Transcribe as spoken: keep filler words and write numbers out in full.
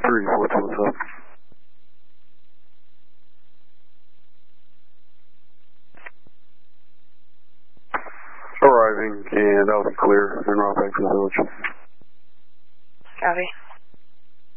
three, four two, what's up? Arriving, and I'll be clear, and route back to the village. Copy.